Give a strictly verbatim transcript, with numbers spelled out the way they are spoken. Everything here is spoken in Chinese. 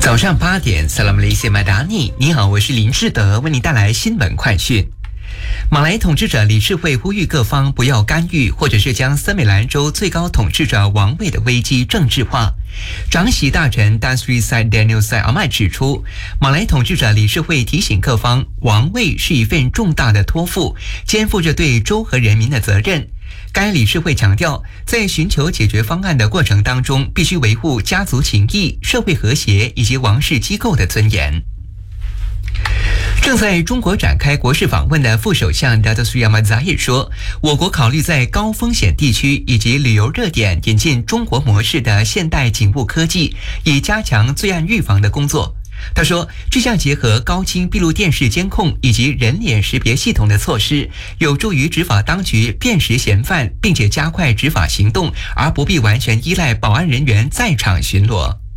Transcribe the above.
早上八点 Salam Malaysia Madani， 你好，我是林志德，为你带来新闻快讯。马来统治者理事会呼吁各方不要干预，或者是将森美兰州最高统治者王位的危机政治化。长喜大臣 Tan Sri Syed Daniel Syed Ahmad 指出，马来统治者理事会提醒各方，王位是一份重大的托付，肩负着对州和人民的责任。该理事会强调，在寻求解决方案的过程当中，必须维护家族情谊、社会和谐以及王室机构的尊严。正在中国展开国事访问的副首相 Datuk Seri Ahmad Zahid 说，我国考虑在高风险地区以及旅游热点引进中国模式的现代警务科技，以加强罪案预防的工作。他说，这项结合高清闭路电视监控以及人脸识别系统的措施，有助于执法当局辨识嫌犯，并且加快执法行动，而不必完全依赖保安人员在场巡逻。